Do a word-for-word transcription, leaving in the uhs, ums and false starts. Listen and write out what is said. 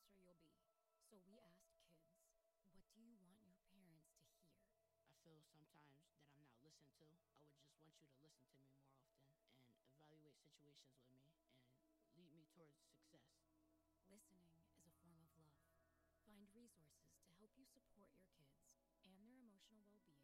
closer you'll be. So we asked kids, what do you want your parents to hear? I feel sometimes that I'm not listened to. I would just want you to listen to me more often and evaluate situations with me and lead me towards success. Listening is a form of love. Find resources to help you support your kids and their emotional well-being